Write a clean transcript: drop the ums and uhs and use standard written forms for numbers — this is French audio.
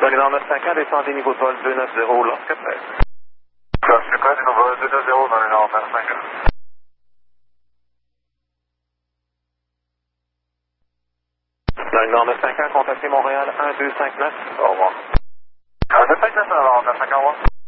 Dans le numéro 951, descendez niveau de vol 290 lorsque prêt. Lorsque prêt, niveau 290 dans le numéro 951. Dans le numéro 951, contactez Montréal 1259. Au revoir. 959, au revoir.